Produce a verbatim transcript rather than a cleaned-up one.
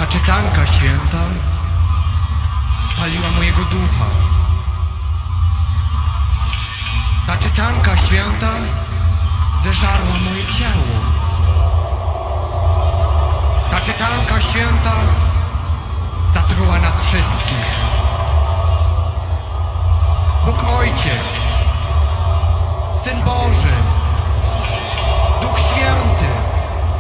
Ta czytanka święta spaliła mojego ducha. Ta czytanka święta zeżarła moje ciało. Ta czytanka święta zatruła nas wszystkich. Bóg Ojciec, Syn Boży,